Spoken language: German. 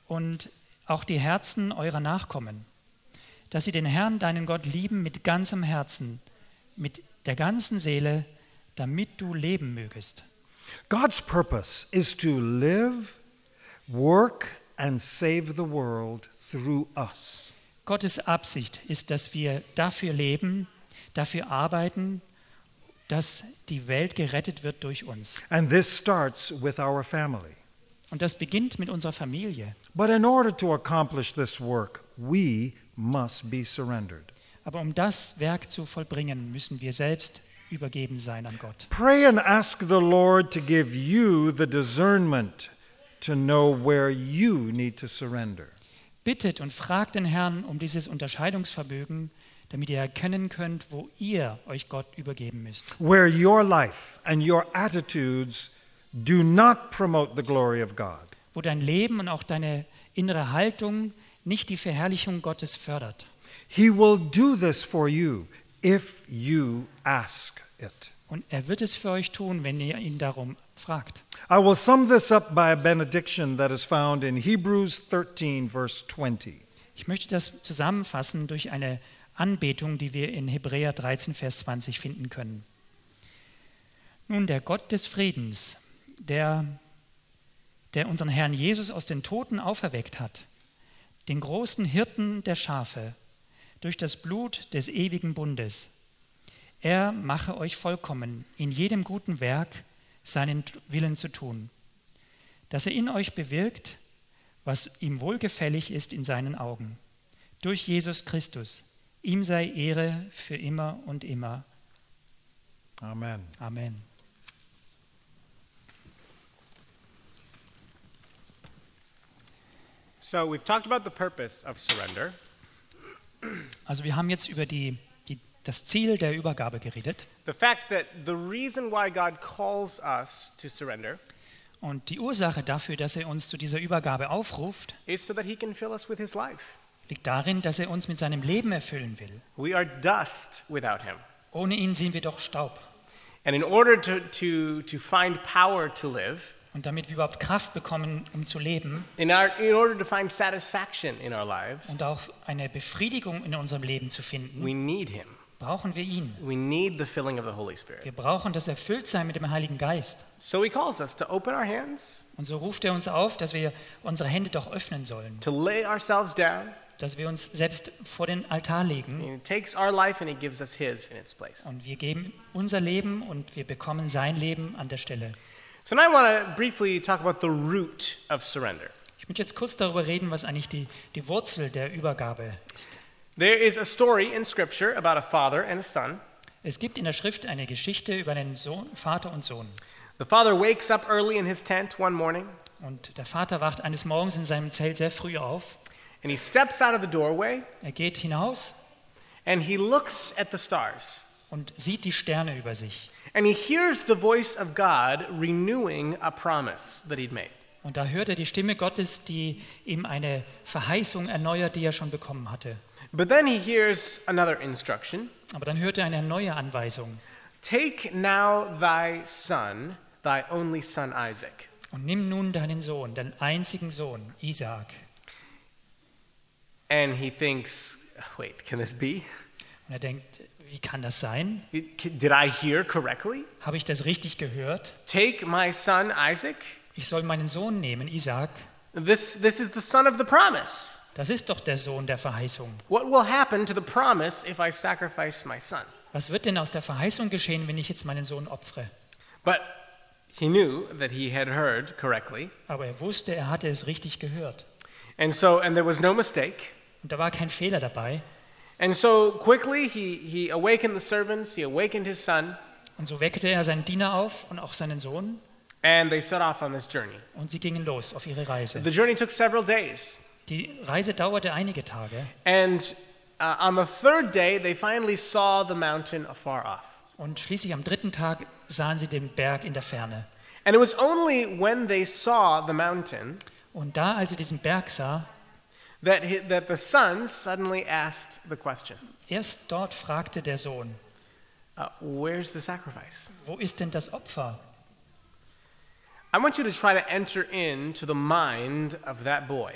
und auch die Herzen eurer Nachkommen, dass sie den Herrn, deinen Gott, lieben mit ganzem Herzen, mit der ganzen Seele, damit du leben mögest. God's purpose is to live, work and save the world through us. Gottes Absicht ist, dass wir dafür leben, dafür arbeiten, dass die Welt gerettet wird durch uns. And this starts with our family. Und das beginnt mit unserer Familie. But in order to accomplish this work, we must be surrendered. Aber um das Werk zu vollbringen, müssen wir selbst übergeben sein an Gott. Pray and ask the Lord to give you the discernment to know where you need to surrender. Bittet und fragt den Herrn um dieses Unterscheidungsvermögen, damit ihr erkennen könnt, wo ihr euch Gott übergeben müsst. Where your life and your attitudes do not promote the glory of God. Wo dein Leben und auch deine innere Haltung nicht die Verherrlichung Gottes fördert. He will do this for you if you ask it. Und er wird es für euch tun, wenn ihr ihn darum fragt. I will sum this up by a benediction that is found in Hebrews 13, verse 20. Ich möchte das zusammenfassen durch eine Anbetung, die wir in Hebräer 13, Vers 20 finden können. Nun, der Gott des Friedens, der unseren Herrn Jesus aus den Toten auferweckt hat, den großen Hirten der Schafe, durch das Blut des ewigen Bundes. Er mache euch vollkommen in jedem guten Werk, seinen Willen zu tun, dass er in euch bewirkt, was ihm wohlgefällig ist in seinen Augen. Durch Jesus Christus. Ihm sei Ehre für immer und immer. Amen. Amen. So we've talked about the purpose of surrender. Also wir haben jetzt über das Ziel der Übergabe geredet. The fact that the reason why God calls us to surrender Und die Ursache dafür, dass er uns zu dieser Übergabe aufruft, is so that he can fill us with his life. liegt darin, dass er uns mit seinem Leben erfüllen will. We are dust without him. Ohne ihn sind wir doch Staub. And in order to find power to live, Und damit wir überhaupt Kraft bekommen, um zu leben in order to find satisfaction in our lives, und auch eine Befriedigung in unserem Leben zu finden, we need him. brauchen wir ihn. We need the filling of the Holy Spirit. Wir brauchen das Erfülltsein mit dem Heiligen Geist. So he calls us to open our hands, Und so ruft er uns auf, dass wir unsere Hände doch öffnen sollen, to lay ourselves down. dass wir uns selbst vor den Altar legen And he takes our life and he gives us his in its place. und wir geben unser Leben und wir bekommen sein Leben an der Stelle. So now I want to briefly talk about the root of surrender. Ich möchte jetzt kurz darüber reden, was eigentlich die Wurzel der Übergabe ist. There is a story in Scripture about a father and a son. Es gibt in der Schrift eine Geschichte über einen Sohn, Vater und Sohn. The father wakes up early in his tent one morning, Und der Vater wacht eines Morgens in seinem Zelt sehr früh auf. and he steps out of the doorway, Er geht hinaus and he looks at the stars. und sieht die Sterne über sich. And he hears the voice of God renewing a promise that he'd made. Und da hört er die Stimme Gottes, die ihm eine Verheißung erneuert, die er schon bekommen hatte. But then he hears another instruction. Aber dann hört er eine neue Anweisung. Take now thy son, thy only son Isaac. Und nimm nun deinen Sohn, deinen einzigen Sohn, Isaak. And he thinks, wait, can this be? Und er denkt, wie kann das sein? Did I hear correctly? Habe ich das richtig gehört? Take my son Isaac? Ich soll meinen Sohn nehmen, Isaak. This is the son of the promise. Das ist doch der Sohn der Verheißung. What will happen to the promise if I sacrifice my son? Was wird denn aus der Verheißung geschehen, wenn ich jetzt meinen Sohn opfere? But he knew that he had heard correctly. Aber er wusste, er hatte es richtig gehört. And there was no mistake. Und da war kein Fehler dabei. And so quickly he awakened the servants, he awakened his son, Und so weckte er seinen Diener auf und auch seinen Sohn. and they set off on this journey. Und sie gingen los auf ihre Reise. The journey took several days. Die Reise dauerte einige Tage. And on the third day, they finally saw the mountain afar off. Und schließlich am dritten Tag sahen sie den Berg in der Ferne. And it was only when they saw the mountain Und da, als er diesen Berg sah, that the son suddenly asked the question, erst dort fragte der Sohn, where's the sacrifice? wo ist denn das Opfer? I want you to try to enter into the mind of that boy.